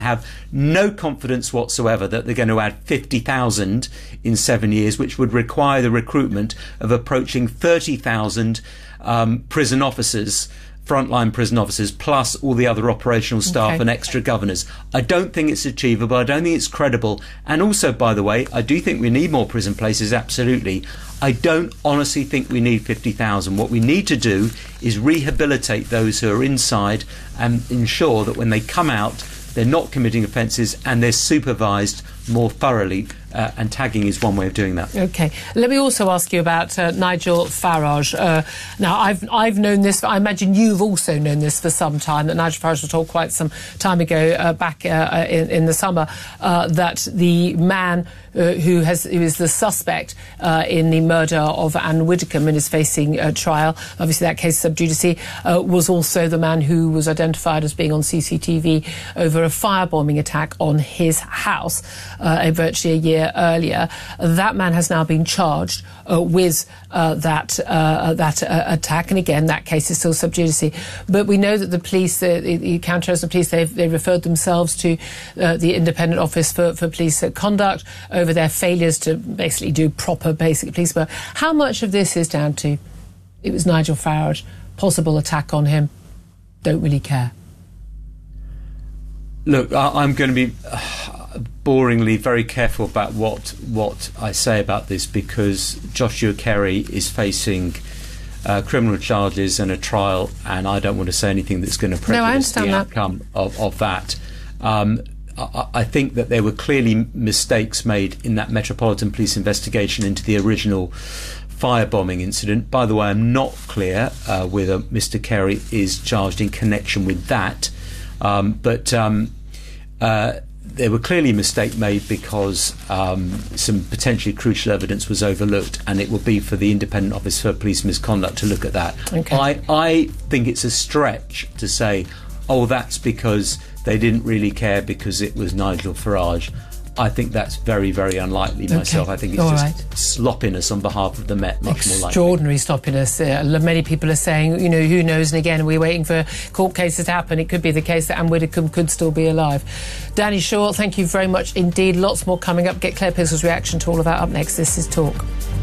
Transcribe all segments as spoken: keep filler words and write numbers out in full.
have no confidence whatsoever that they're going to add fifty thousand in seven years, which would require the recruitment of approaching thirty thousand um, prison officers, frontline prison officers, plus all the other operational staff okay. and extra governors. I don't think it's achievable. I don't think it's credible. And also, by the way, I do think we need more prison places, absolutely. I don't honestly think we need fifty thousand. What we need to do is rehabilitate those who are inside and ensure that when they come out, they're not committing offences and they're supervised more thoroughly, uh, and tagging is one way of doing that. OK. Let me also ask you about uh, Nigel Farage. Uh, now, I've I've known this, I imagine you've also known this for some time, that Nigel Farage was told quite some time ago, uh, back uh, in, in the summer, uh, that the man uh, who has who is the suspect uh, in the murder of Anne Widdecombe and is facing a trial, obviously that case sub judice, uh, was also the man who was identified as being on C C T V over a firebombing attack on his house uh, virtually a year earlier. That man has now been charged uh, with uh, that uh, that uh, attack, and again that case is still sub judice. But we know that the police, the, the counter-terrorism police, they've they referred themselves to uh, the Independent Office for, for Police Conduct over their failures to basically do proper basic police work. How much of this is down to it was Nigel Farage, possible attack on him, don't really care? Look, I, I'm going to be uh, boringly very careful about what what I say about this, because Joshua Kerry is facing uh, criminal charges and a trial, and I don't want to say anything that's going to prejudice no, the that. outcome of, of that. Um, I, I think that there were clearly mistakes made in that Metropolitan Police investigation into the original firebombing incident. By the way, I'm not clear uh, whether Mister Kerry is charged in connection with that. Um, but um, uh, there were clearly a mistake made because um, some potentially crucial evidence was overlooked, and it will be for the Independent Office for Police Misconduct to look at that. Okay. I, I think it's a stretch to say, oh, that's because they didn't really care because it was Nigel Farage. I think that's very, very unlikely myself. Okay. I think it's All just right. sloppiness on behalf of the Met, much more likely. Extraordinary sloppiness. Uh, many people are saying, you know, who knows, and again, we're waiting for court cases to happen. It could be the case that Anne Widdecombe could still be alive. Danny Shaw, thank you very much indeed. Lots more coming up. Get Claire Pistol's reaction to all of that up next. This is Talk.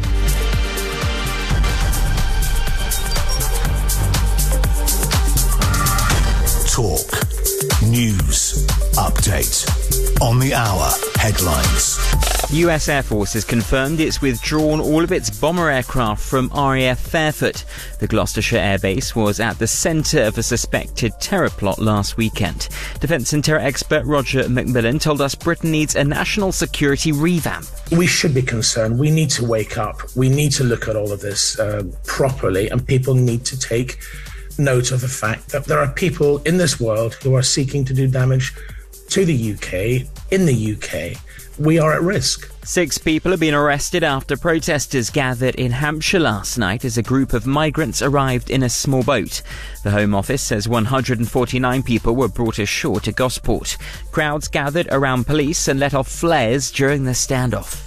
Talk. News. Update. On the hour. Headlines. U S Air Force has confirmed it's withdrawn all of its bomber aircraft from R A F Fairford. The Gloucestershire Air Base was at the centre of a suspected terror plot last weekend. Defence and terror expert Roger McMillan told us Britain needs a national security revamp. We should be concerned. We need to wake up. We need to look at all of this uh, properly, and people need to take note of the fact that there are people in this world who are seeking to do damage to the U K, in the U K. We are at risk. Six people have been arrested after protesters gathered in Hampshire last night as a group of migrants arrived in a small boat. The Home Office says one hundred forty-nine people were brought ashore to Gosport. Crowds gathered around police and let off flares during the standoff.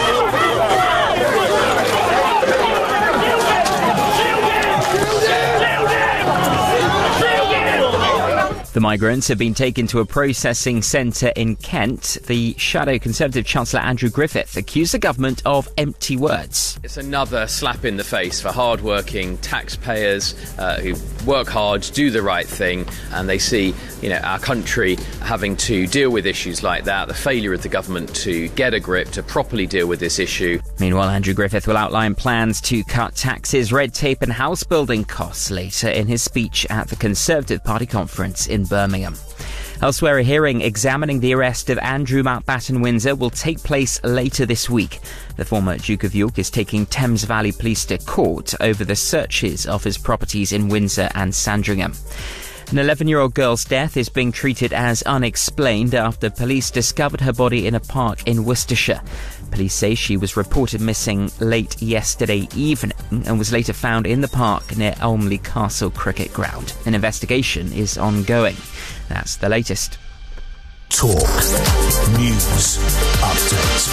The migrants have been taken to a processing centre in Kent. The shadow Conservative Chancellor Andrew Griffith accused the government of empty words. It's another slap in the face for hard-working taxpayers uh, who work hard, do the right thing, and they see, you know, our country having to deal with issues like that, the failure of the government to get a grip, to properly deal with this issue. Meanwhile, Andrew Griffith will outline plans to cut taxes, red tape and house building costs later in his speech at the Conservative Party conference in Birmingham. Elsewhere, a hearing examining the arrest of Andrew Mountbatten Windsor will take place later this week. The former Duke of York is taking Thames Valley Police to court over the searches of his properties in Windsor and Sandringham. An eleven-year-old girl's death is being treated as unexplained after police discovered her body in a park in Worcestershire. Police say she was reported missing late yesterday evening and was later found in the park near Elmley Castle Cricket Ground. An investigation is ongoing. That's the latest. Talk. News. Update.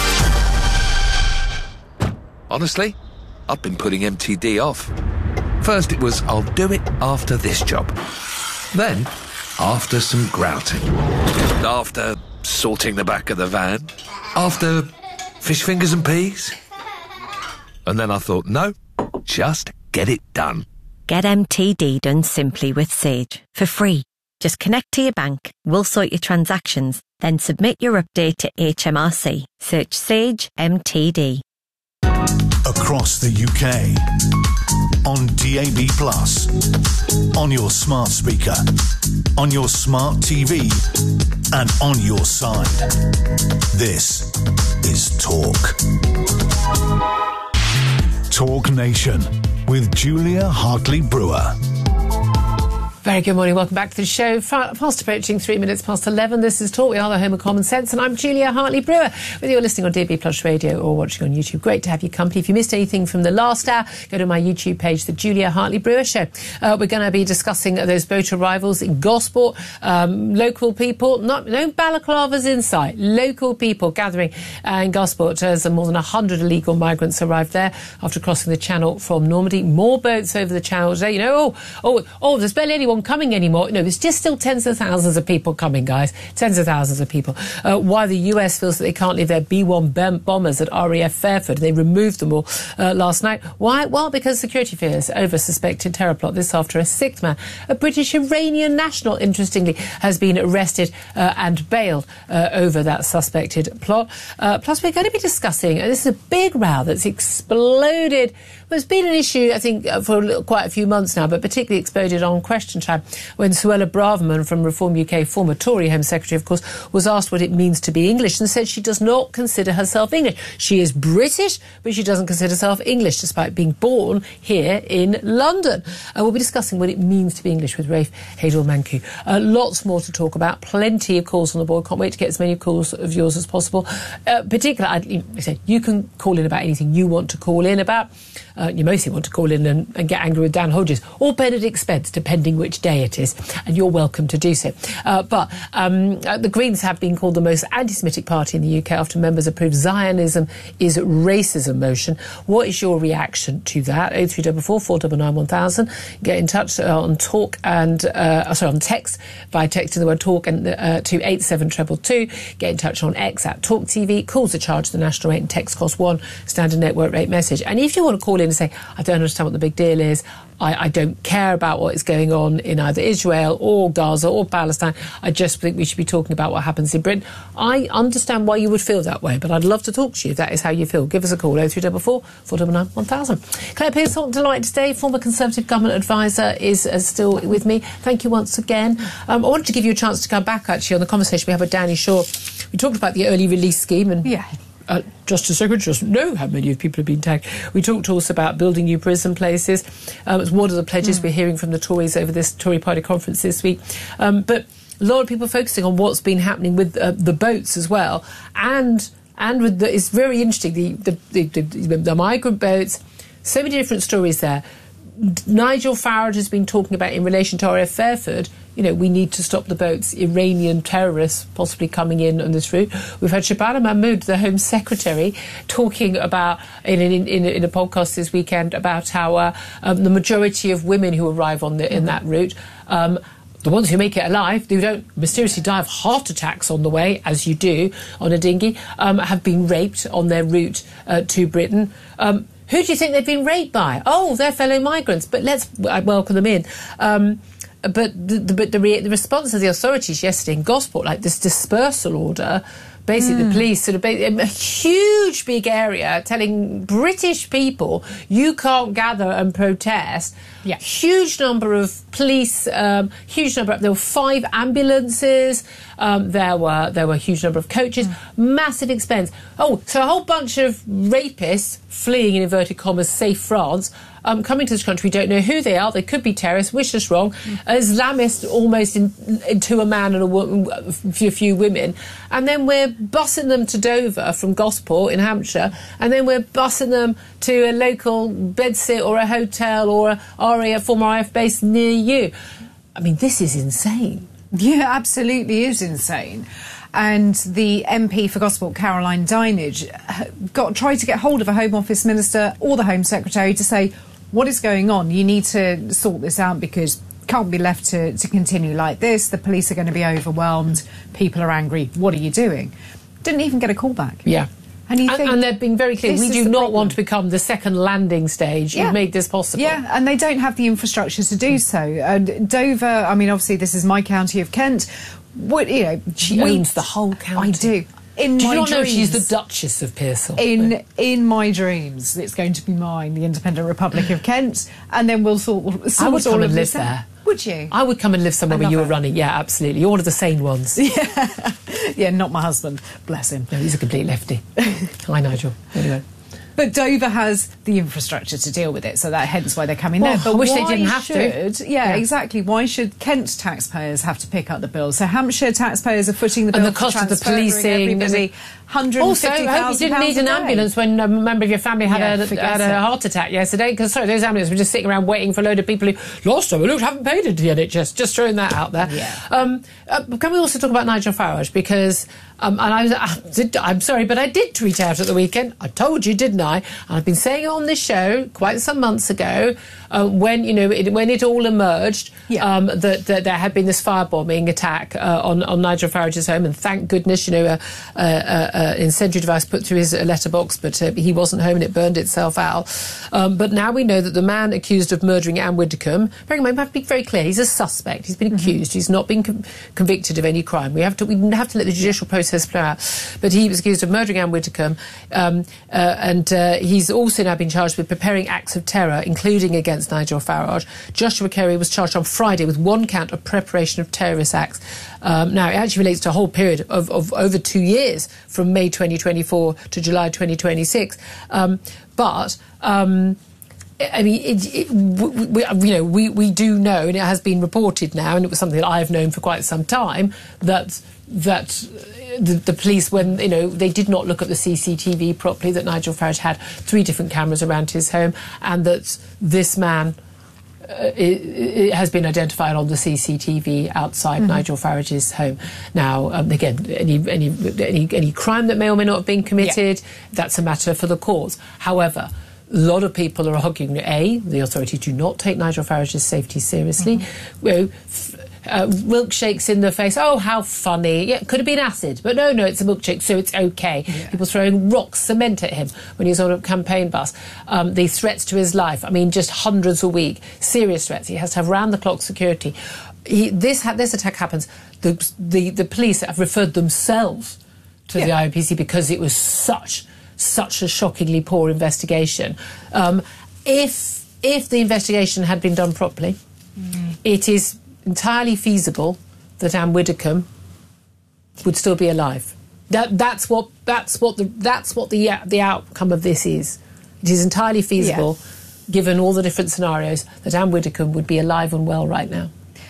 Honestly, I've been putting M T D off. First it was, I'll do it after this job. Then, After some grouting. After sorting the back of the van. After fish fingers and peas. And then I thought, no, just get it done. Get M T D done simply with Sage for free. Just connect to your bank, we'll sort your transactions, then submit your update to H M R C. Search Sage M T D. Across the U K. On D A B plus. On your smart speaker. On your smart T V. And on your side. This is Talk. Talk Nation with Julia Hartley-Brewer. Very good morning. Welcome back to the show. Fast approaching three minutes past eleven. This is Talk. We are the home of common sense, and I'm Julia Hartley-Brewer. Whether you're listening on D A B Plus Radio or watching on YouTube, great to have your company. If you missed anything from the last hour, go to my YouTube page, The Julia Hartley-Brewer Show. Uh, we're going to be discussing those boat arrivals in Gosport. Um, local people, not no balaclavas in sight. Local people gathering uh, in Gosport as more than one hundred illegal migrants arrived there after crossing the Channel from Normandy. More boats over the Channel today. You know, oh, oh, oh, there's barely anyone coming anymore. No, there's just still tens of thousands of people coming, guys. Tens of thousands of people. Uh, why the U S feels that they can't leave their B one bom- bombers at R A F Fairford. They removed them all uh, last night. Why? Well, because security fears over suspected terror plot. This after a sixth man, a British Iranian national, interestingly, has been arrested uh, and bailed uh, over that suspected plot. Uh, plus, we're going to be discussing, and this is a big row that's exploded. Well, it's been an issue, I think, uh, for a little, quite a few months now, but particularly exploded on Question Time when Suella Braverman from Reform U K, former Tory Home Secretary, of course, was asked what it means to be English and said she does not consider herself English. She is British, but she doesn't consider herself English, despite being born here in London. Uh, we'll be discussing what it means to be English with Rafe Hadel-Manku. Uh, lots more to talk about. Plenty of calls on the board. Can't wait to get as many calls of yours as possible. Uh, particularly, I said, you can call in about anything you want to call in about. Uh, you mostly want to call in and, and get angry with Dan Hodges or Benedict Spence, depending which day it is, and you're welcome to do so. Uh, but um, uh, the Greens have been called the most anti-Semitic party in the U K after members approved Zionism is racism motion. What is your reaction to that? oh three four four, four nine nine, one thousand. Get in touch uh, on talk and uh, sorry on text by texting the word talk and uh, to eight seven two two two. Get in touch on X at Talk T V. Calls are charged the national rate and text cost one standard network rate message. And if you want to call in and say, I don't understand what the big deal is, I, I don't care about what is going on in either Israel or Gaza or Palestine, I just think we should be talking about what happens in Britain. I understand why you would feel that way, but I'd love to talk to you if that is how you feel. Give us a call, oh three four four, four nine nine, one thousand. Claire Pearce, on delight today, former Conservative government advisor, is uh, still with me. Thank you once again. Um, I wanted to give you a chance to come back, actually, on the conversation we had with Danny Shaw. We talked about the early release scheme and... Yeah. Uh, Justice Secretary doesn't know how many of people have been tagged. We talked also about building new prison places. Um, it's one of the pledges mm. we're hearing from the Tories over this Tory party conference this week. Um, but a lot of people focusing on what's been happening with uh, the boats as well. And and with the, it's very interesting, the the, the, the the migrant boats, so many different stories there. Nigel Farage has been talking about in relation to R A F Fairford, you know, we need to stop the boats, Iranian terrorists possibly coming in on this route. We've had Shabana Mahmood, the Home Secretary, talking about, in, in, in, in a podcast this weekend, about how uh, um, the majority of women who arrive on the, in that route, um, the ones who make it alive, who don't mysteriously die of heart attacks on the way, as you do on a dinghy, um, have been raped on their route uh, to Britain. Um, who do you think they've been raped by? Oh, they're fellow migrants, but let's I welcome them in. Um, but the, the, but the, re- the response of the authorities yesterday in Gosport, like this dispersal order, basically mm. the police sort of a huge big area telling British people you can't gather and protest. Yeah. Huge number of police, um, huge number. Of, there were five ambulances. Um, there were there were a huge number of coaches. Mm. Massive expense. Oh, so a whole bunch of rapists fleeing in inverted commas safe France. Um, coming to this country, we don't know who they are. They could be terrorists. Wish us wrong. Mm. Islamists, almost in, into a man and a, woman, a few, few women, and then we're bussing them to Dover from Gosport in Hampshire, and then we're bussing them to a local bedsit or a hotel or a R A F, former R A F base near you. I mean, this is insane. Yeah, absolutely is insane. And the M P for Gosport, Caroline Dinenage, got tried to get hold of a Home Office Minister or the Home Secretary to say, what is going on? You need to sort this out because can't be left to, to continue like this. The police are going to be overwhelmed. People are angry. What are you doing? Didn't even get a call back. Yeah. And, you and, think, and they've been very clear. We do not problem. want to become the second landing stage. Yeah. You've made this possible. Yeah, and they don't have the infrastructure to do so. And Dover, I mean, obviously this is my county of Kent. What, you know, she we, owns the whole county. I do. In do my you not dreams, know she's the Duchess of Pearsall? In in my dreams, it's going to be mine, the Independent Republic of Kent, and then we'll sort. sort I would all come of and live this there. out. Would you? I would come and live somewhere I where you love were it. running. Yeah, absolutely. You're one of the sane ones. Yeah, yeah, not my husband. Bless him. No, he's a complete lefty. Hi, Nigel. Anyway. But Dover has the infrastructure to deal with it, so that hence why they're coming well, there. But I wish why they didn't have should, to. Yeah, yeah, exactly. Why should Kent taxpayers have to pick up the bill? So Hampshire taxpayers are footing the bill and the cost for of the policing. everybody. Also, I hope you didn't need an ambulance when a member of your family had, Yeah, a, forget had a it. heart attack yesterday. Because, sorry, those ambulances were just sitting around waiting for a load of people who, last time I looked, haven't paid into the N H S. Just throwing that out there. Yeah. Um, uh, can we also talk about Nigel Farage? Because, um, and I was, I did, I'm sorry, but I did tweet out at the weekend. I told you, didn't I? And I've been saying it on this show quite some months ago, uh, when, you know, it, when it all emerged, Yeah. um, that, that there had been this firebombing attack uh, on, on Nigel Farage's home. And thank goodness, you know, uh, uh, uh, incendiary device put through his letterbox, but uh, he wasn't home and it burned itself out. Um, but now we know that the man accused of murdering Anne Widdecombe, bearing in mind, we have to be very clear, he's a suspect. He's been Mm-hmm. accused. He's not been com- convicted of any crime. We have to we have to let the judicial process play out. But he was accused of murdering Anne Widdecombe, um, uh, and uh, he's also now been charged with preparing acts of terror, including against Nigel Farage. Joshua Carey was charged on Friday with one count of preparation of terrorist acts. Um, now, it actually relates to a whole period of, of over two years, from May twenty twenty-four to July twenty twenty-six. Um, but... Um, I mean, it, it, we, we, you know, we, we do know, and it has been reported now, and it was something that I've known for quite some time, that that the, the police, when, you know, they did not look at the C C T V properly, that Nigel Farage had three different cameras around his home, and that this man uh, it, it has been identified on the C C T V outside mm-hmm. Nigel Farage's home. Now, um, again, any, any any any crime that may or may not have been committed, yeah. that's a matter for the courts. However, a lot of people are arguing that, A, the authorities do not take Nigel Farage's safety seriously. Mm-hmm. You know, f- uh, milkshakes in the face, oh, how funny. Yeah, it could have been acid, but no, no, it's a milkshake, so it's OK. Yeah. People throwing rocks, cement at him when he was on a campaign bus. Um, the threats to his life, I mean, just hundreds a week. Serious threats. He has to have round-the-clock security. He, this, ha- this attack happens. The, the, the police have referred themselves to yeah. the I O P C because it was such... such a shockingly poor investigation. Um, if if the investigation had been done properly, mm. it is entirely feasible that Anne Widdecombe would still be alive. That that's what that's what the that's what the the outcome of this is. It is entirely feasible, yeah. given all the different scenarios, that Anne Widdecombe would be alive and well right now.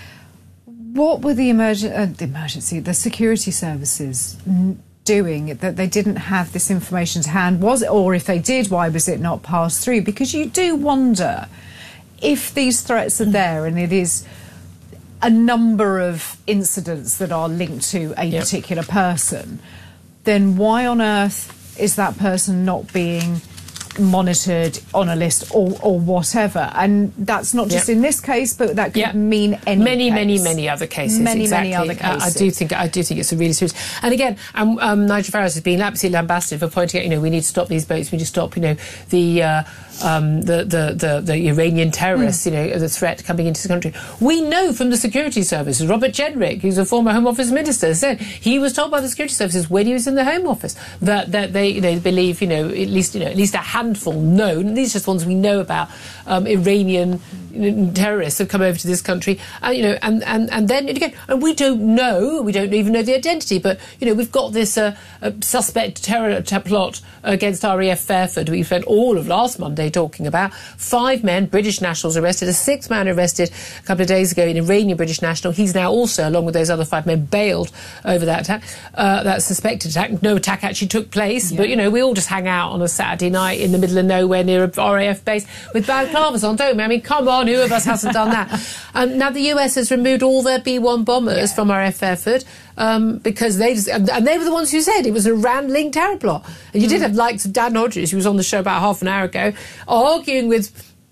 What were the, emergen- uh, the emergency, the security services n- doing that they didn't have this information to hand? Was it, or if they did, why was it not passed through? Because you do wonder if these threats are there and it is a number of incidents that are linked to a yep. particular person, then why on earth is that person not being monitored on a list or, or whatever? And that's not just yep. in this case, but that could yep. mean any many, case. many, many other cases. Many, exactly. many other cases. I, I do think I do think it's a really serious. And again, um, um, Nigel Farage has been absolutely lambasted for pointing out, you know, we need to stop these boats. We need to stop, you know, the uh, um, the, the the the Iranian terrorists, mm. you know, the threat coming into the country. We know from the security services. Robert Jenrick, who's a former Home Office minister, said he was told by the security services when he was in the Home Office that that they, you know, believe, you know, at least you know at least a handful known. These are just ones we know about. Um, Iranian terrorists have come over to this country, uh, you know, and, and, and then again, and we don't know, we don't even know the identity, but you know, we've got this uh, uh, suspect terror t- plot against R A F Fairford. We spent all of last Monday talking about five men, British nationals, arrested. A sixth man arrested a couple of days ago, an Iranian British national. He's now also, along with those other five men, bailed over that attack, uh, that suspected attack. No attack actually took place, yeah. but you know, we all just hang out on a Saturday night in the middle of nowhere near a R A F base with balaclavas on, don't we? I mean, come on, who of us hasn't done that? Um, now, the U S has removed all their B one bombers yeah. from R A F Fairford um, because they just, and they were the ones who said it was a Iran-linked terror plot. And you mm. did have likes of Dan Hodges, who was on the show about half an hour ago, arguing with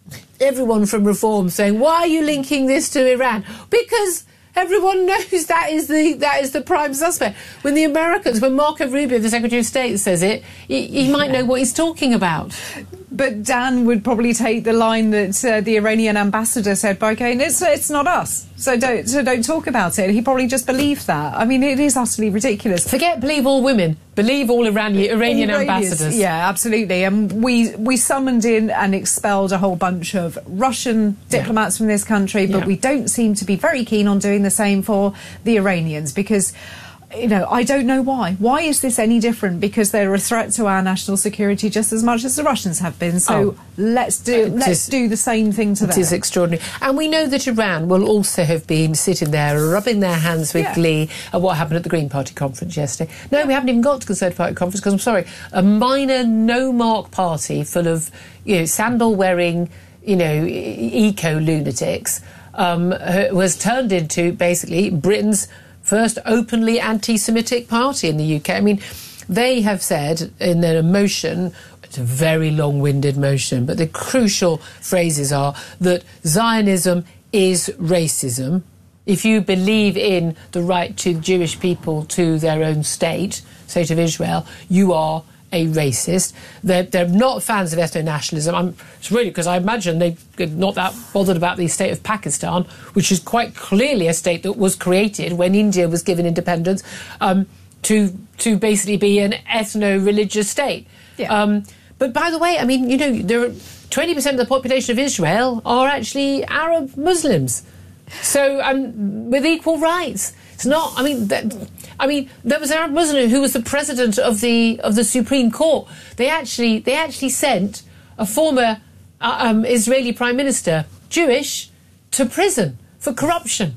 everyone from Reform saying, why are you linking this to Iran? Because everyone knows that is the that is the prime suspect. When the Americans, when Marco Rubio, the Secretary of State, says it, he, he might know what he's talking about. But Dan would probably take the line that uh, the Iranian ambassador said by saying, it's, it's not us, so don't, so don't talk about it. He probably just believed that. I mean, it is utterly ridiculous. Forget believe all women, believe all Iranian, Iranian ambassadors. Yeah, absolutely. And we, we summoned in and expelled a whole bunch of Russian diplomats yeah. from this country, but yeah. we don't seem to be very keen on doing the same for the Iranians because... You know, I don't know why. Why is this any different? Because they're a threat to our national security just as much as the Russians have been. So oh, let's do let's is, do the same thing to them. It is extraordinary. And we know that Iran will also have been sitting there rubbing their hands with yeah. glee at what happened at the Green Party conference yesterday. No, yeah. we haven't even got to the Conservative Party conference because, I'm sorry, a minor no-mark party full of, you know, sandal-wearing, you know, eco-lunatics um, was turned into, basically, Britain's first openly anti-Semitic party in the U K. I mean, they have said in their motion, it's a very long-winded motion, but the crucial phrases are that Zionism is racism. If you believe in the right to Jewish people to their own state, state of Israel, you are a racist. They're, they're not fans of ethno-nationalism. I'm, it's really because I imagine they're not that bothered about the state of Pakistan, which is quite clearly a state that was created when India was given independence um, to to basically be an ethno-religious state. Yeah. Um, but by the way, I mean, you know, there are twenty percent of the population of Israel are actually Arab Muslims. So, um, with equal rights. It's not, I mean, that, I mean, there was an Arab Muslim who was the president of the of the Supreme Court. They actually they actually sent a former uh, um, Israeli Prime Minister, Jewish, to prison for corruption.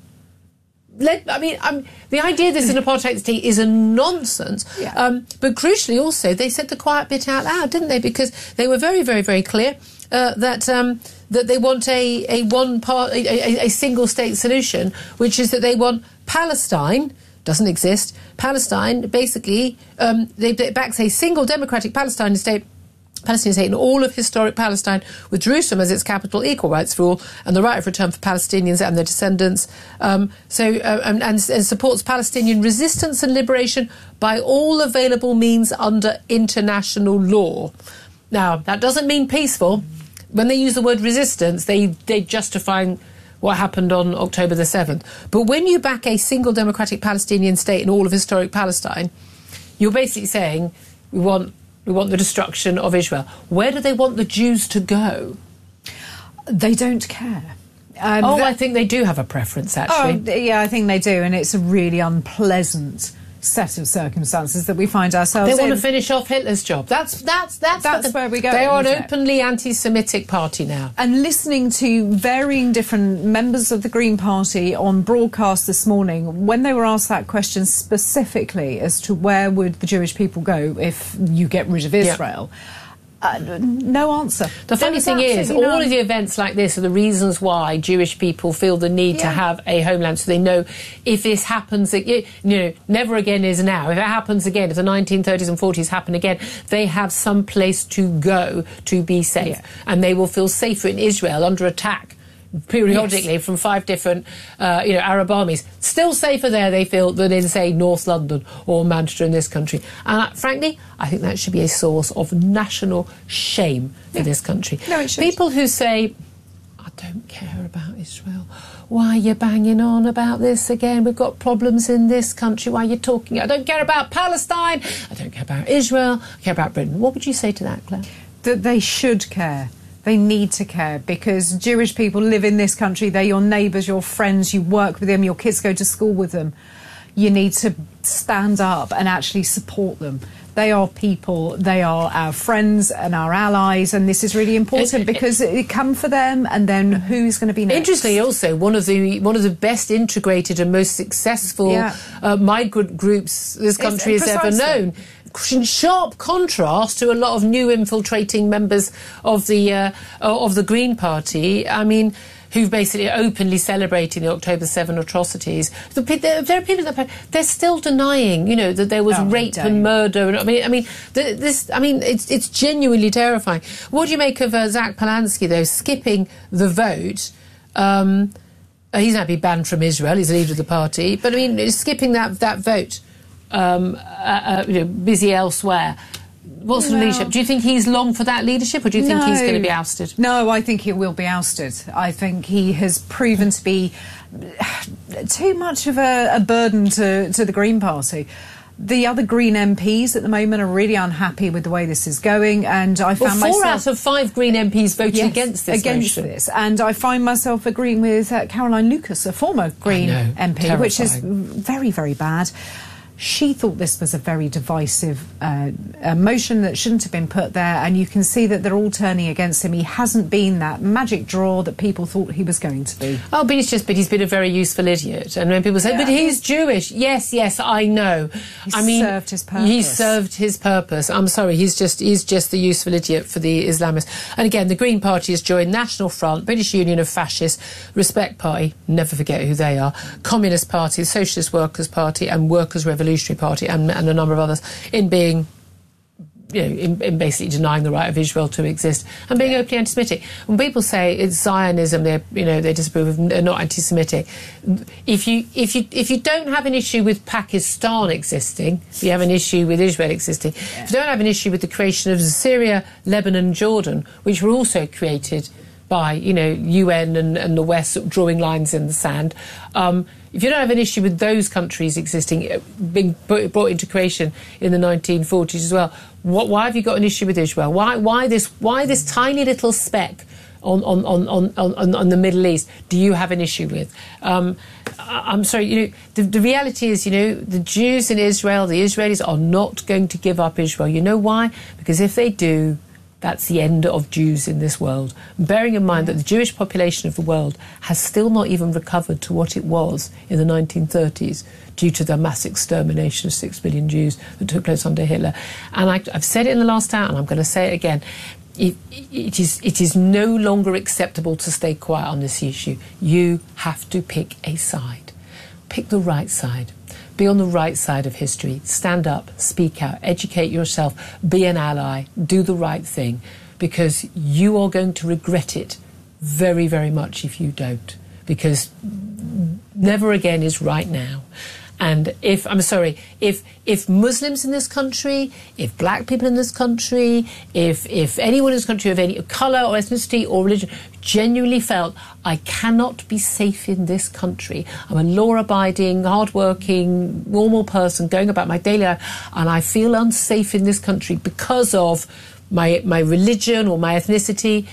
Let, I mean, um, the idea this is an apartheid state is a nonsense. Yeah. Um, but crucially, also, they said the quiet bit out loud, didn't they? Because they were very, very, very clear uh, that um, that they want a a one part a, a, a single state solution, which is that they want Palestine. Doesn't exist. Palestine, basically, um, they, it backs a single democratic Palestinian state. Palestinian state in all of historic Palestine, with Jerusalem as its capital, equal rights for all, and the right of return for Palestinians and their descendants. Um, so, uh, and, and supports Palestinian resistance and liberation by all available means under international law. Now, that doesn't mean peaceful. When they use the word resistance, they they justifying what happened on October the seventh. But when you back a single democratic Palestinian state in all of historic Palestine, you're basically saying we want. We want the destruction of Israel. Where do they want the Jews to go? They don't care. Um, oh, I think they do have a preference, actually. Oh, yeah, I think they do, and it's a really unpleasant set of circumstances that we find ourselves in. They want to finish off Hitler's job. That's that's that's, that's where we go. They are an openly anti-Semitic party now. And listening to varying different members of the Green Party on broadcast this morning, when they were asked that question specifically as to where would the Jewish people go if you get rid of Israel, yeah. Uh, no answer. The funny thing is, all none. of the events like this are the reasons why Jewish people feel the need yeah. to have a homeland, so they know if this happens, you know, never again is now. If it happens again, if the nineteen thirties and forties happen again, they have some place to go to be safe, yeah. and they will feel safer in Israel under attack periodically yes. from five different, uh, you know, Arab armies. Still safer there, they feel, than in, say, North London or Manchester in this country. And uh, frankly, I think that should be a source of national shame for yeah. this country. No, it should. People who say, I don't care about Israel. Why are you banging on about this again? We've got problems in this country. Why are you talking? I don't care about Palestine. I don't care about Israel. I care about Britain. What would you say to that, Claire? That they should care. They need to care, because Jewish people live in this country. They're your neighbours, your friends, you work with them, your kids go to school with them. You need to stand up and actually support them. They are people, they are our friends and our allies, and this is really important it, because it, it come for them, and then who's going to be next? Interestingly, also, one of the one of the best integrated and most successful yeah. uh, migrant groups this country it's, has precisely. ever known. In sharp contrast to a lot of new infiltrating members of the uh, of the Green Party. I mean, who basically are openly celebrating the October seventh atrocities. The, there, there are people that they're still denying, you know, that there was oh, rape and murder. And I mean, I mean, this. I mean, it's it's genuinely terrifying. What do you make of uh, Zach Polanski though, skipping the vote? Um, uh, he's now been banned from Israel. He's the leader of the party, but I mean, skipping that that vote, um, uh, uh, you know, busy elsewhere. What's the well, leadership? Do you think he's long for that leadership, or do you think no, he's going to be ousted? No, I think he will be ousted. I think he has proven to be too much of a, a burden to, to the Green Party. The other Green M Ps at the moment are really unhappy with the way this is going, and I found well, four myself... out of five Green M Ps voted yes, against this against motion. this, and I find myself agreeing with uh, Caroline Lucas, a former Green know, M P, terrifying. which is very, very bad. She thought this was a very divisive uh, uh, motion that shouldn't have been put there, and you can see that they're all turning against him. He hasn't been that magic draw that people thought he was going to be. Oh, but he's just, but he's been a very useful idiot. And when people say, yeah. but he's Jewish. Yes, yes, I know. He's I mean, served his purpose. He's served his purpose. I'm sorry, he's just, he's just the useful idiot for the Islamists. And again, the Green Party has joined National Front, British Union of Fascists, Respect Party, never forget who they are, Communist Party, Socialist Workers' Party, and Workers' Revolutionary Party, and and a number of others, in being, you know, in, in basically denying the right of Israel to exist and being openly anti-Semitic. When people say it's Zionism, they you know they disapprove of, they're not anti-Semitic. If you if you if you don't have an issue with Pakistan existing, if you have an issue with Israel existing, yeah. if you don't have an issue with the creation of Syria, Lebanon, Jordan, which were also created by, you know, U N and, and the West drawing lines in the sand. Um, if you don't have an issue with those countries existing, being brought into creation in the nineteen forties as well, what, why have you got an issue with Israel? Why, why this, why this tiny little speck on, on, on, on, on, on the Middle East do you have an issue with? Um, I'm sorry, you know, the, the reality is, you know, the Jews in Israel, the Israelis are not going to give up Israel. You know why? Because if they do, that's the end of Jews in this world. Bearing in mind that the Jewish population of the world has still not even recovered to what it was in the nineteen thirties due to the mass extermination of six million Jews that took place under Hitler. And I, I've said it in the last hour, and I'm going to say it again. It, it is it is no longer acceptable to stay quiet on this issue. You have to pick a side. Pick the right side. Be on the right side of history. Stand up, speak out, educate yourself, be an ally, do the right thing, because you are going to regret it very, very much if you don't, because never again is right now. And if, I'm sorry, if if Muslims in this country, if black people in this country, if if anyone in this country of any colour or ethnicity or religion genuinely felt, I cannot be safe in this country, I'm a law-abiding, hard-working, normal person going about my daily life, and I feel unsafe in this country because of my my religion or my ethnicity,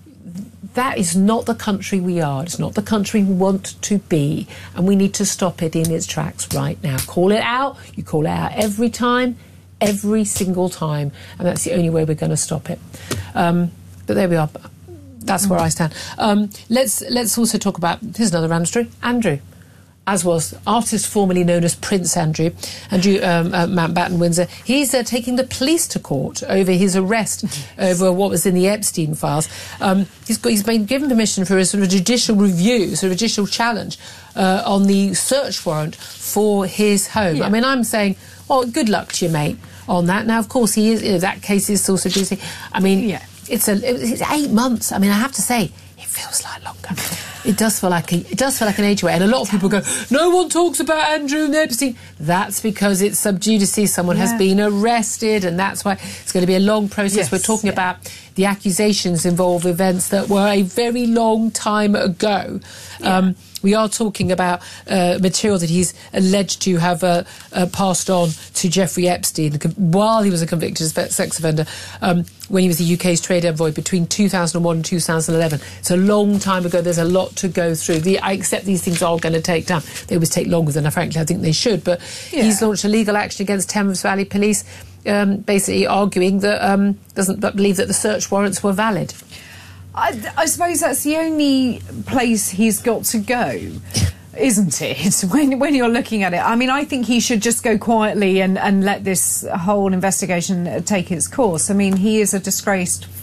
that is not the country we are. It's not the country we want to be. And we need to stop it in its tracks right now. Call it out. You call it out every time, every single time. And that's the only way we're going to stop it. Um, but there we are. That's where I stand. Um, let's, let's also talk about, here's another random story, Andrew. As was artist formerly known as Prince Andrew, Andrew um, uh, Mountbatten Windsor. He's uh, taking the police to court over his arrest over what was in the Epstein files. Um, he's, got, he's been given permission for a sort of judicial review, sort of judicial challenge uh, on the search warrant for his home. Yeah. I mean, I'm saying, well, good luck to you, mate, on that. Now, of course, he is. You know, that case is also juicy. I mean, yeah. it's a it's eight months. I mean, I have to say, it feels like longer. It does feel like a, it does feel like an age away, and a lot of people go, no one talks about Andrew and Epstein. That's because it's sub judice. Someone yeah. has been arrested, and that's why it's going to be a long process. Yes, We're talking yeah. about the accusations involve events that were a very long time ago. Yeah. Um, we are talking about uh, material that he's alleged to have uh, uh, passed on to Jeffrey Epstein while he was a convicted sex offender um, when he was the U K's trade envoy between two thousand one and two thousand eleven. It's a long time ago. There's a lot to go through. The, I accept these things are going to take time. They always take longer than, frankly, I think they should. But yeah. he's launched a legal action against Thames Valley Police, um, basically arguing that um, doesn't believe that the search warrants were valid. I, I suppose that's the only place he's got to go, isn't it? When when you're looking at it, I mean, I think he should just go quietly and, and let this whole investigation take its course. I mean, he is a disgraced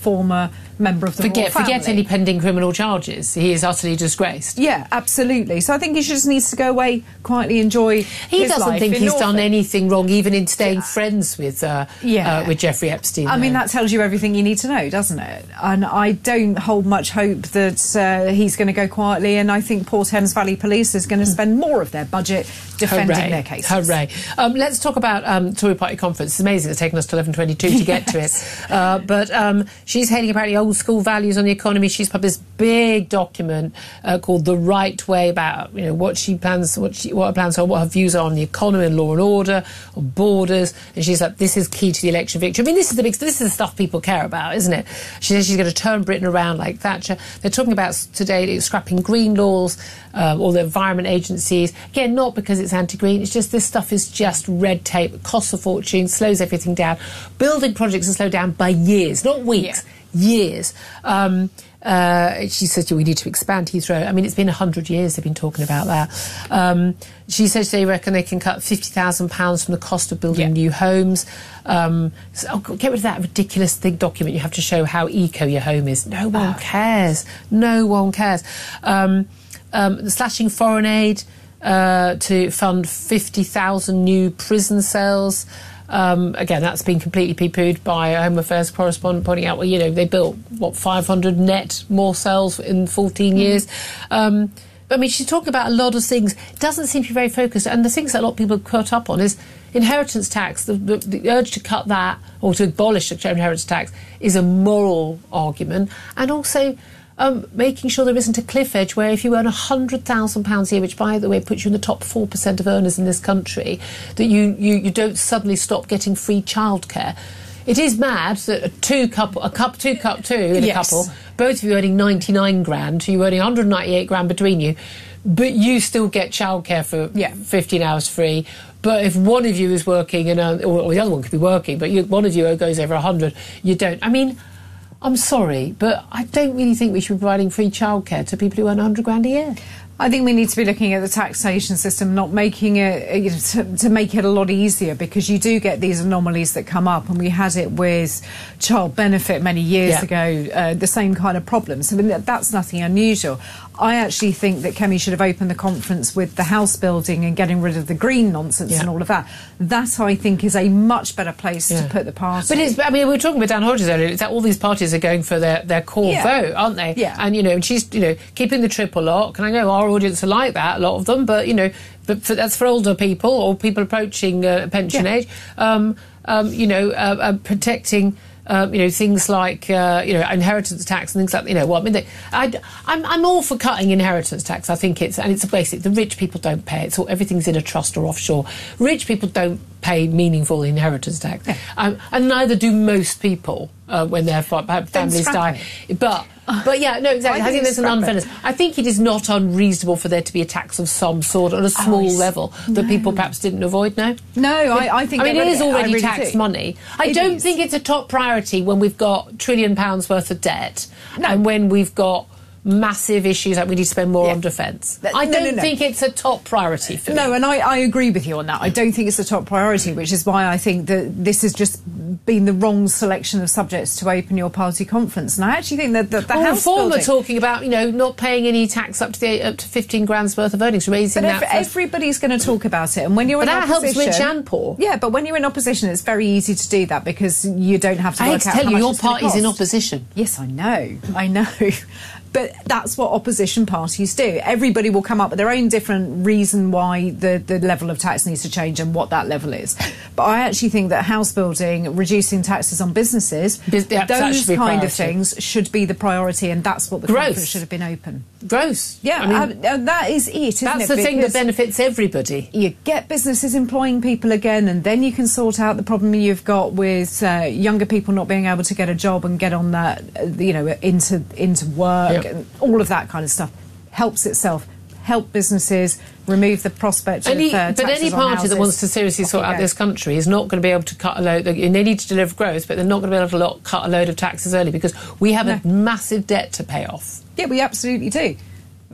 former member of the forget, royal family. Forget any pending criminal charges. He is utterly disgraced. Yeah, absolutely. So I think he just needs to go away, quietly enjoy He his doesn't life think in he's Norfolk. done anything wrong, even in staying yeah. friends with uh, yeah. uh, with Jeffrey Epstein. I though. mean, that tells you everything you need to know, doesn't it? And I don't hold much hope that uh, he's going to go quietly, and I think Port Thames Valley Police is going to spend more of their budget defending Hooray. their cases. Hooray. Um, let's talk about um, Tory Party Conference. It's amazing it's taken us to eleven twenty-two to get yes. to it. Uh, but um, she's hailing apparently old school values on the economy. She's published this big document uh, called The Right Way about, you know, what she plans, what, she, what her plans are, what her views are on the economy and law and order, on borders. And she's like, this is key to the election victory. I mean, this is the big, this is the stuff people care about, isn't it? She says she's going to turn Britain around like Thatcher. They're talking about today scrapping green laws, um, all the environment agencies. Again, not because it's anti-green, it's just this stuff is just red tape, costs a fortune, slows everything down. Building projects are slowed down by years, not weeks, yeah. years. Um, uh, she says we need to expand Heathrow. I mean, it's been one hundred years they've been talking about that. Um, she says they reckon they can cut fifty thousand pounds from the cost of building yeah. new homes. Um, so, oh, get rid of that ridiculous big document. You have to show how eco your home is. No one oh. cares. No one cares. Um, um, slashing foreign aid uh, to fund fifty thousand new prison cells. Um, again, that's been completely poo-pooed by a Home Affairs correspondent pointing out, well, you know, they built, what, five hundred net more cells in fourteen years. Um, I mean, she's talking about a lot of things. It doesn't seem to be very focused. And the things that a lot of people are caught up on is inheritance tax. The, the, the urge to cut that or to abolish the inheritance tax is a moral argument. And also um, making sure there isn't a cliff edge where if you earn one hundred thousand pounds a year, which, by the way, puts you in the top four percent of earners in this country, that you, you, you don't suddenly stop getting free childcare. It is mad that a two couple, a cup, two cup two in a yes. couple, both of you earning ninety-nine grand, you earning one hundred ninety-eight grand between you, but you still get childcare for yeah. fifteen hours free. But if one of you is working, and uh, or, or the other one could be working, but you, one of you goes over one hundred, you don't. I mean, I'm sorry, but I don't really think we should be providing free childcare to people who earn one hundred grand a year. I think we need to be looking at the taxation system, not making it, you know, to, to make it a lot easier, because you do get these anomalies that come up, and we had it with child benefit many years yeah. ago, uh, the same kind of problems. I mean, that's nothing unusual. I actually think that Kemi should have opened the conference with the house building and getting rid of the green nonsense yeah. and all of that. That, I think, is a much better place yeah. to put the party. But it's, I mean, we were talking with Dan Hodges earlier, it's that all these parties are going for their, their core yeah. vote, aren't they? Yeah. And, you know, and she's, you know, keeping the triple lock, and I know our audience are like that, a lot of them, but, you know, but for, that's for older people or people approaching uh, pension yeah. age, um, um, you know, uh, uh, protecting... Um, you know, things like, uh, you know, inheritance tax and things like, you know, what, I mean, they, I, I'm, I'm all for cutting inheritance tax. I think it's, and it's basic, the rich people don't pay it, so everything's in a trust or offshore. Rich people don't pay meaningful inheritance tax. Yeah. Um, and neither do most people uh, when their families die. It. But... But yeah, no, exactly. I, I think, think there's an unfairness. I think it is not unreasonable for there to be a tax of some sort on a small oh, level that no. people perhaps didn't avoid. No, no, I, I think. I mean, it is already really tax do. money. I it don't is. think it's a top priority when we've got trillion pounds worth of debt no. and when we've got massive issues like we need to spend more yeah. on defence. No, I don't no, no, think no. it's a top priority for no, me. and I, I agree with you on that. I don't think it's a top priority, which is why I think that this has just been the wrong selection of subjects to open your party conference. And I actually think that the, the well, House Reform building... are talking about, you know, not paying any tax up to the up to fifteen grand's worth of earnings, raising but that. If, everybody's going to talk about it, and when you're but in that opposition, helps rich and poor. Yeah, but when you're in opposition, it's very easy to do that because you don't have to. I work hate to out tell how you, much your it's gonna party's in cost. opposition. Yes, I know, I know. But that's what opposition parties do. Everybody will come up with their own different reason why the, the level of tax needs to change and what that level is. But I actually think that house building, reducing taxes on businesses, Biz- yeah, those kind priority. of things should be the priority, and that's what the Growth. conference should have been open. Growth. Yeah, I mean, uh, that is it, isn't that's it? the thing that Because benefits everybody. you get businesses employing people again, and then you can sort out the problem you've got with uh, younger people not being able to get a job and get on that, uh, you know, into into work, Yep. and all of that kind of stuff. Helps itself. Help businesses, remove the prospect Any, of uh, but any taxes on party houses. that wants to seriously Off sort you out go. this country is not going to be able to cut a load. They need to deliver growth, but they're not going to be able to lot, cut a load of taxes early because we have No. a massive debt to pay off. Yeah, we absolutely do.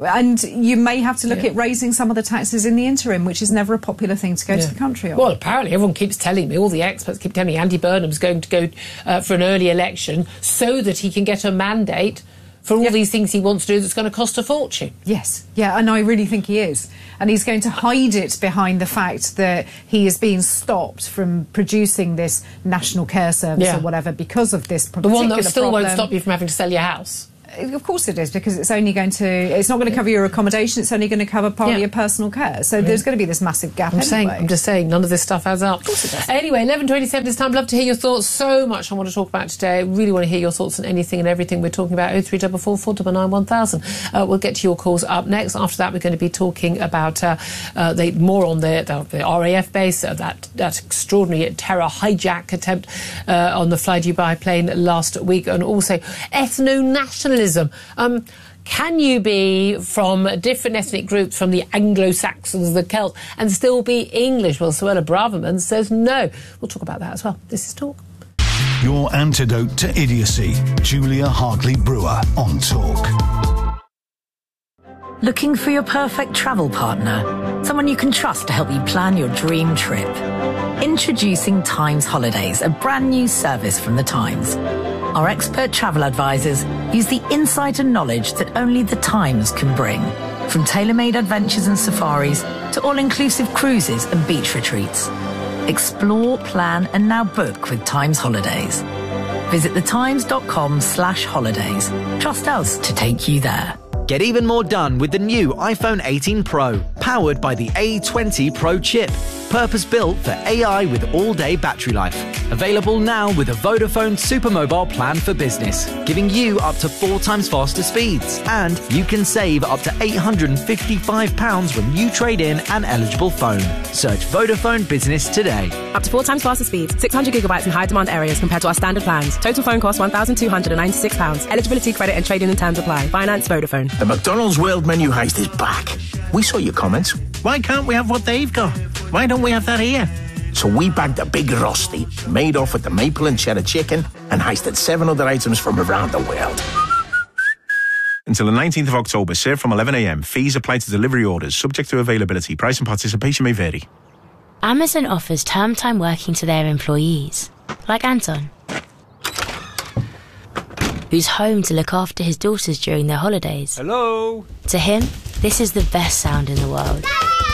And you may have to look Yeah. at raising some of the taxes in the interim, which is never a popular thing to go Yeah. to the country on. Well, apparently everyone keeps telling me, all the experts keep telling me Andy Burnham's going to go uh, for an early election so that he can get a mandate for all Yeah. these things he wants to do that's going to cost a fortune. Yes, yeah, and I really think he is. And he's going to hide it behind the fact that he is being stopped from producing this national care service Yeah. or whatever because of this The particular one that still problem. won't stop you from having to sell your house. Of course it is, because it's only going to, it's not going to cover your accommodation, it's only going to cover part Yeah. of your personal care. So there's going to be this massive gap I'm anyway. saying, I'm just saying, none of this stuff adds up. Of course it does. Anyway, eleven twenty-seven this time. Love to hear your thoughts. So much I want to talk about today. I really want to hear your thoughts on anything and everything we're talking about. oh three four four, four nine nine, one thousand. Uh, we'll get to your calls up next. After that, we're going to be talking about uh, uh, the, more on the, the, the R A F base, uh, that, that extraordinary terror hijack attempt uh, on the Fly Dubai plane last week, and also ethno-nationalism. Um, Can you be from different ethnic groups, from the Anglo-Saxons, the Celts, and still be English? Well, Suella Braverman says no. We'll talk about that as well. This is Talk. Your antidote to idiocy. Julia Hartley-Brewer on Talk. Looking for your perfect travel partner? Someone you can trust to help you plan your dream trip? Introducing Times Holidays, a brand new service from the Times. Our expert travel advisors use the insight and knowledge that only the Times can bring. From tailor-made adventures and safaris to all-inclusive cruises and beach retreats. Explore, plan and now book with Times Holidays. Visit thetimes.com slash holidays. Trust us to take you there. Get even more done with the new iPhone eighteen Pro, powered by the A twenty Pro chip. Purpose-built for A I with all-day battery life. Available now with a Vodafone Supermobile plan for business, giving you up to four times faster speeds. And you can save up to eight hundred fifty-five pounds when you trade in an eligible phone. Search Vodafone Business today. Up to four times faster speeds, six hundred gigabytes in high-demand areas compared to our standard plans. Total phone cost one thousand two hundred ninety-six pounds. Eligibility, credit and trading and terms apply. Finance Vodafone. The McDonald's World Menu Heist is back. We saw your comments. Why can't we have what they've got? Why don't we have that here? So we bagged a big Rusty, made off with the maple and cheddar chicken, and heisted seven other items from around the world. Until the nineteenth of October, served from eleven a m. Fees apply to delivery orders, subject to availability. Price and participation may vary. Amazon offers term time working to their employees, like Anton, who's home to look after his daughters during their holidays. Hello? To him, this is the best sound in the world.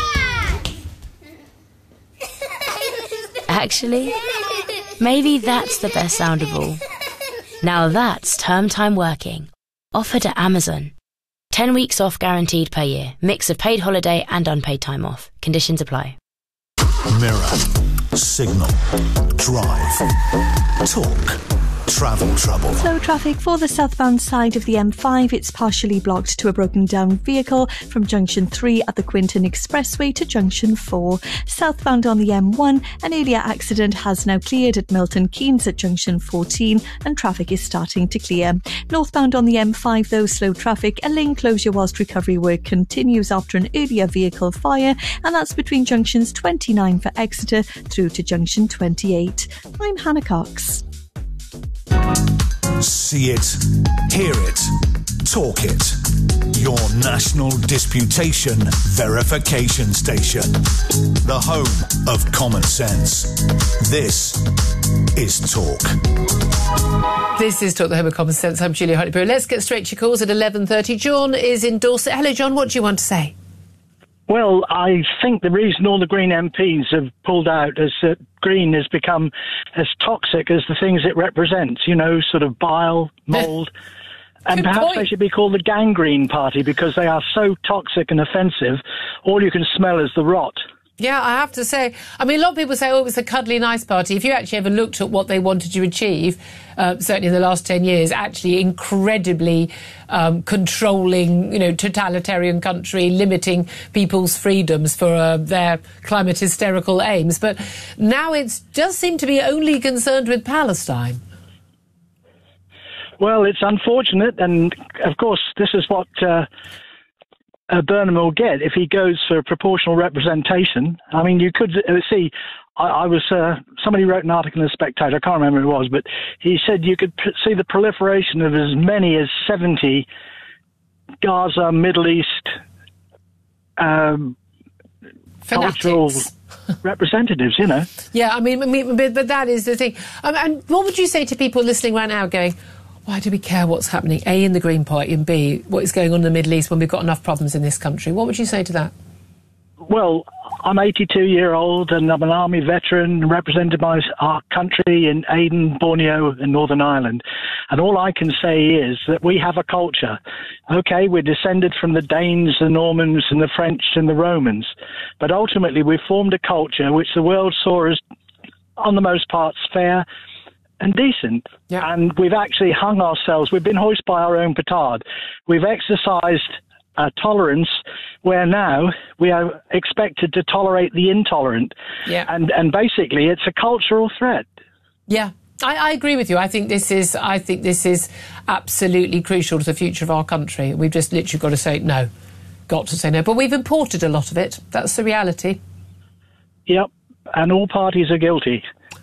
Actually, maybe that's the best sound of all. Now that's term time working. Offered at Amazon. Ten weeks off guaranteed per year. Mix of paid holiday and unpaid time off. Conditions apply. Mirror, Signal, Drive, Talk. Travel trouble. Slow traffic for the southbound side of the M five. It's partially blocked to a broken down vehicle from junction three at the Quinton Expressway to junction four. Southbound on the M one, an earlier accident has now cleared at Milton Keynes at junction fourteen and traffic is starting to clear. Northbound on the M five, though, slow traffic. A lane closure whilst recovery work continues after an earlier vehicle fire, and that's between junctions twenty-nine for Exeter through to junction twenty-eight. I'm Hannah Cox. See it, hear it, talk it. Your national disputation verification station. The home of common sense. This is Talk. This is Talk, the home of common sense. I'm Julia Hartley-Brewer. Let's get straight to your calls at eleven thirty. John is in Dorset. Hello, John. What do you want to say? Well, I think the reason all the Green M Ps have pulled out is that Green has become as toxic as the things it represents, you know, sort of bile, mould. And perhaps point. They should be called the Gangrene Party because they are so toxic and offensive, all you can smell is the rot. Yeah, I have to say, I mean, a lot of people say, oh, it's a cuddly, nice party. If you actually ever looked at what they wanted to achieve, uh, certainly in the last ten years, actually incredibly um, controlling, you know, totalitarian country, limiting people's freedoms for uh, their climate hysterical aims. But now it does seem to be only concerned with Palestine. Well, it's unfortunate, and of course, this is what... Uh, Uh, Burnham will get if he goes for proportional representation. I mean, you could uh, see, I, I was, uh, somebody wrote an article in The Spectator, I can't remember who it was, but he said you could p- see the proliferation of as many as seventy Gaza, Middle East um, cultural representatives, you know. Yeah, I mean, I mean but, but that is the thing. Um, and what would you say to people listening right now going, why do we care what's happening, A, in the Green Party, and B, what is going on in the Middle East when we've got enough problems in this country? What would you say to that? Well, I'm eighty-two year old and I'm an army veteran, represented by our country in Aden, Borneo and Northern Ireland. And all I can say is that we have a culture. Okay, we're descended from the Danes, the Normans and the French and the Romans. But ultimately we've formed a culture which the world saw as, on the most parts, fair and decent. Yeah. And we've actually hung ourselves. We've been hoisted by our own petard. We've exercised Uh, tolerance, where now we are expected to tolerate the intolerant. Yeah. And and basically it's a cultural threat. Yeah. I, I agree with you. I think this is I think this is absolutely crucial to the future of our country. We've just literally got to say no. Got to say no. But we've imported a lot of it. That's the reality. Yep. And all parties are guilty.